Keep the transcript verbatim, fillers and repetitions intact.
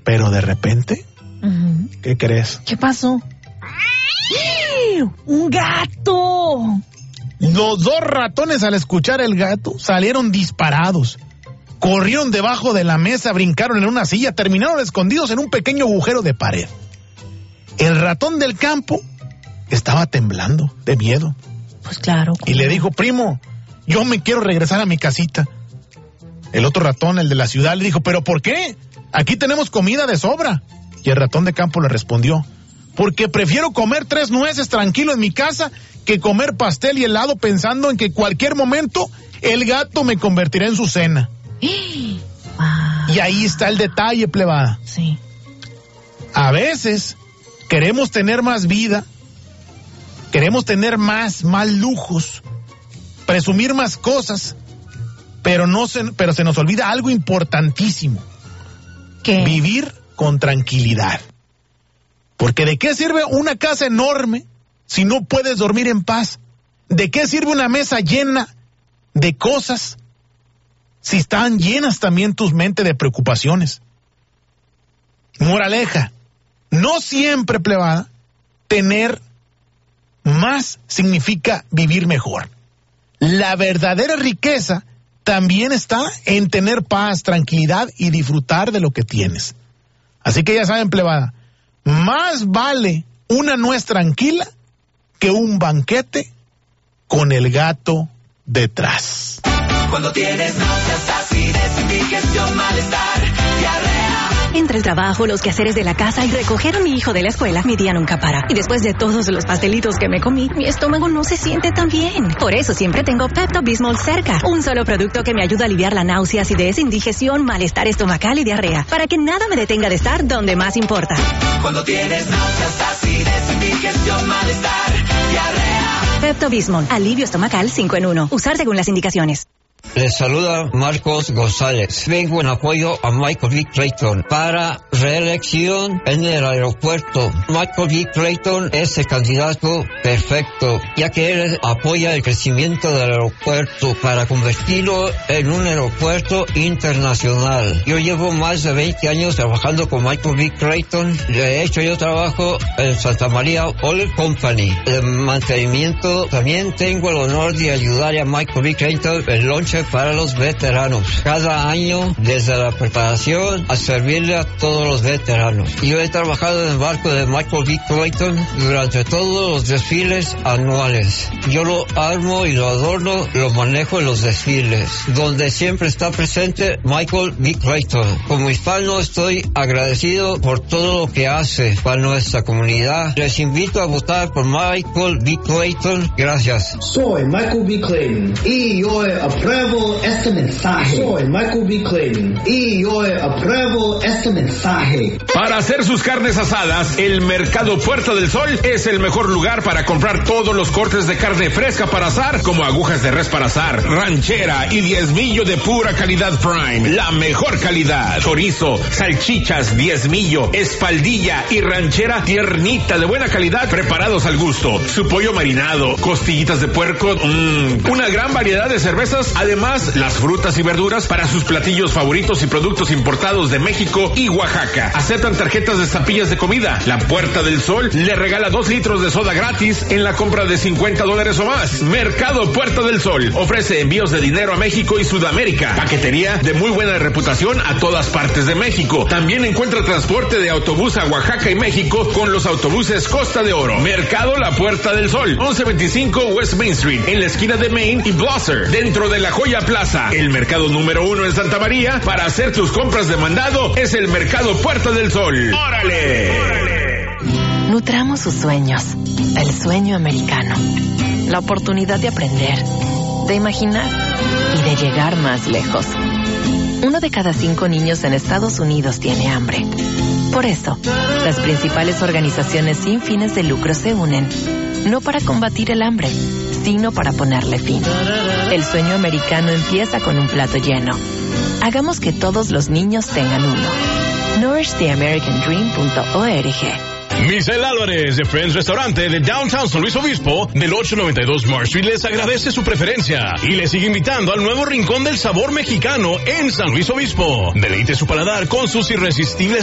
Pero de repente, uh-huh. ¿qué crees? ¿Qué pasó? ¡Un gato! Los dos ratones, al escuchar el gato, salieron disparados. Corrieron debajo de la mesa, brincaron en una silla, terminaron escondidos en un pequeño agujero de pared. El ratón del campo estaba temblando de miedo. Pues claro. Y le dijo: primo, yo me quiero regresar a mi casita. El otro ratón, el de la ciudad, le dijo: ¿pero por qué? Aquí tenemos comida de sobra. Y el ratón de campo le respondió: porque prefiero comer tres nueces tranquilo en mi casa que comer pastel y helado pensando en que cualquier momento el gato me convertirá en su cena. Wow. Y ahí está el detalle, plebada. Sí. A veces queremos tener más vida, queremos tener más, más lujos, presumir más cosas, pero no se, pero se nos olvida algo importantísimo. ¿Qué? Vivir con tranquilidad. Porque ¿de qué sirve una casa enorme si no puedes dormir en paz? ¿De qué sirve una mesa llena de cosas si están llenas también tus mentes de preocupaciones? Moraleja, no siempre, plebada, tener más significa vivir mejor. La verdadera riqueza también está en tener paz, tranquilidad y disfrutar de lo que tienes. Así que ya saben, plebada, más vale una nuez tranquila que un banquete con el gato detrás. Cuando tienes náuseas, acidez, indigestión, malestar, diarrea. Entre el trabajo, los quehaceres de la casa y recoger a mi hijo de la escuela, mi día nunca para. Y después de todos los pastelitos que me comí, mi estómago no se siente tan bien. Por eso siempre tengo Pepto-Bismol cerca. Un solo producto que me ayuda a aliviar la náusea, acidez, indigestión, malestar estomacal y diarrea. Para que nada me detenga de estar donde más importa. Cuando tienes náuseas, acidez, indigestión, malestar, diarrea. Pepto-Bismol, alivio estomacal cinco en uno. Usar según las indicaciones. Les saluda Marcos González. Vengo en apoyo a Michael B. Clayton para reelección en el aeropuerto. Michael B. Clayton es el candidato perfecto, ya que él apoya el crecimiento del aeropuerto para convertirlo en un aeropuerto internacional. Yo llevo más de veinte años trabajando con Michael B. Clayton. De hecho, yo trabajo en Santa María Oil Company. De mantenimiento, también tengo el honor de ayudar a Michael B. Clayton en lunch para los veteranos. Cada año, desde la preparación a servirle a todos los veteranos. Yo he trabajado en el barco de Michael B. Clayton durante todos los desfiles anuales. Yo lo armo y lo adorno, lo manejo en los desfiles, donde siempre está presente Michael B. Clayton. Como hispano estoy agradecido por todo lo que hace para nuestra comunidad. Les invito a votar por Michael B. Clayton. Gracias. Soy Michael B. Clayton y yo apruebo este mensaje. Soy Michael B. Clayton y yo apruebo este mensaje. Para hacer sus carnes asadas, el Mercado Puerta del Sol es el mejor lugar para comprar todos los cortes de carne fresca para asar, como agujas de res para asar, ranchera y diezmillo de pura calidad Prime. La mejor calidad. Chorizo, salchichas, diezmillo, espaldilla y ranchera tiernita de buena calidad preparados al gusto. Su pollo marinado, costillitas de puerco, mmm, una gran variedad de cervezas. Además, las frutas y verduras para sus platillos favoritos y productos importados de México y Oaxaca. Aceptan tarjetas de estampillas de comida. La Puerta del Sol le regala dos litros de soda gratis en la compra de cincuenta dólares o más. Mercado Puerta del Sol ofrece envíos de dinero a México y Sudamérica. Paquetería de muy buena reputación a todas partes de México. También encuentra transporte de autobús a Oaxaca y México con los autobuses Costa de Oro. Mercado La Puerta del Sol, once veinticinco West Main Street, en la esquina de Main y Blosser, dentro de la Joya Plaza. El mercado número uno en Santa María para hacer tus compras de mandado es el Mercado Puerta del Sol. ¡Órale! Nutramos sus sueños. El sueño americano. La oportunidad de aprender, de imaginar y de llegar más lejos. Uno de cada cinco niños en Estados Unidos tiene hambre. Por eso, las principales organizaciones sin fines de lucro se unen, no para combatir el hambre, sino para ponerle fin. El sueño americano empieza con un plato lleno. Hagamos que todos los niños tengan uno. nourish the american dream punto org. Michelle Álvarez de Friends Restaurante de Downtown San Luis Obispo del ocho noventa y dos Marsh Street les agradece su preferencia y les sigue invitando al nuevo Rincón del Sabor Mexicano en San Luis Obispo. Deleite su paladar con sus irresistibles